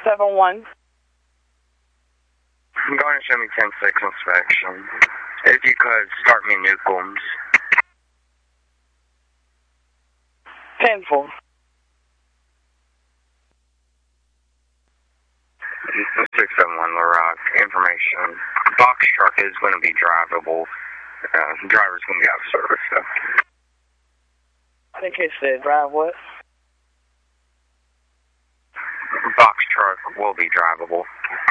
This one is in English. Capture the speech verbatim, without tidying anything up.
seven one. I'm going to show me ten six inspection. If you could start me Newcombs. ten four. six seven one LaRock. Information. Box truck is going to be drivable. Uh, the driver's going to be out of service, so. I think it said drive what? Box truck will be drivable.